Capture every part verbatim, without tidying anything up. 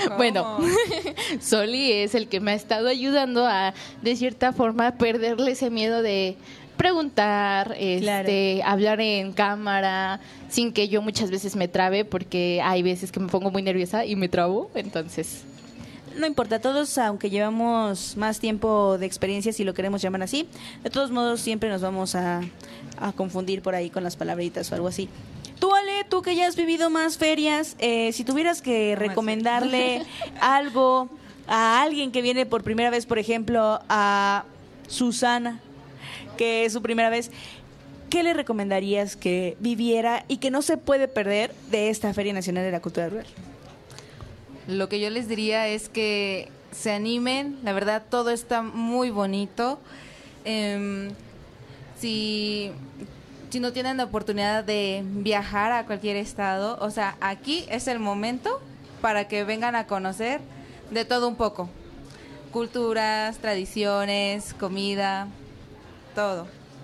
Bueno, Soli es el que me ha estado ayudando a, de cierta forma, perderle ese miedo de preguntar, este, claro. hablar en cámara, sin que yo muchas veces me trabe, porque hay veces que me pongo muy nerviosa y me trabo, entonces... No importa, todos, aunque llevamos más tiempo de experiencia, si lo queremos llamar así, de todos modos siempre nos vamos a, a confundir por ahí con las palabritas o algo así. Tú, Ale, tú que ya has vivido más ferias, eh, si tuvieras que recomendarle algo a alguien que viene por primera vez, por ejemplo, a Susana, que es su primera vez, ¿qué le recomendarías que viviera y que no se puede perder de esta Feria Nacional de la Cultura Rural? Lo que yo les diría es que se animen, la verdad todo está muy bonito. Eh, si, si no tienen la oportunidad de viajar a cualquier estado, o sea, aquí es el momento para que vengan a conocer de todo un poco. Culturas, tradiciones, comida, todo.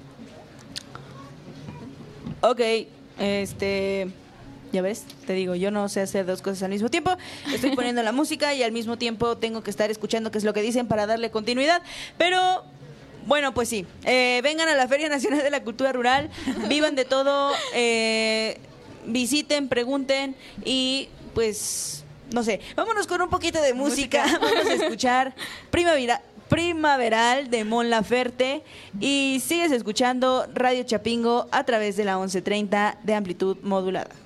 Ok, este... Ya ves, te digo, yo no sé hacer dos cosas al mismo tiempo. Estoy poniendo la música y al mismo tiempo tengo que estar escuchando qué es lo que dicen para darle continuidad. Pero, bueno, pues sí. Eh, vengan a la Feria Nacional de la Cultura Rural, vivan de todo, eh, visiten, pregunten y, pues, no sé. Vámonos con un poquito de música. música. Vamos a escuchar Primavera. Primaveral de Mon Laferte y sigues escuchando Radio Chapingo a través de la once treinta de amplitud modulada.